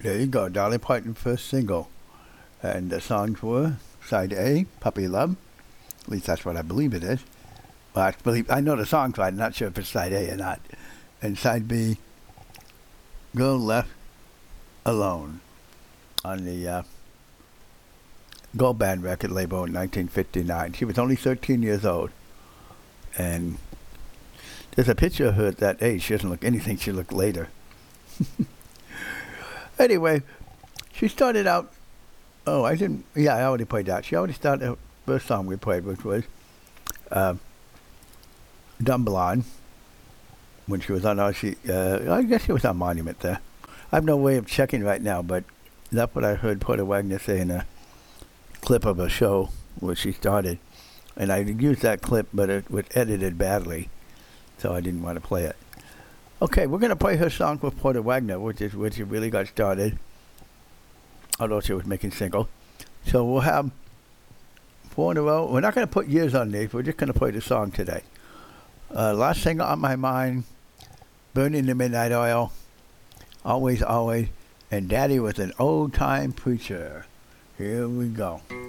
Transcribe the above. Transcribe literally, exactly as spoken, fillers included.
There you go, Dolly Parton first single. And the songs were side A, Puppy Love. At least that's what I believe it is. Well, I believe I know the song's right. I'm not sure if it's side A or not. And side B, Girl Left Alone on the uh, Gold Band record label in nineteen fifty-nine. She was only thirteen years old. And there's a picture of her at that age. She doesn't look anything. She looked later. Anyway, she started out. Oh, I didn't. Yeah, I already played that. She already started the first song we played, which was uh, Dumb Blonde. When she was on, uh, she, uh, I guess she was on Monument there. I have no way of checking right now, but that's what I heard Porter Wagner say in a clip of a show where she started. And I used that clip, but it was edited badly, so I didn't want to play it. Okay, we're going to play her song with Porter Wagner, which is where she really got started, although she was making singles. So we'll have four in a row. We're not going to put years on these. We're just going to play the song today. Uh, last single on my mind, Burning the Midnight Oil, Always, Always, and Daddy was an old-time preacher. Here we go.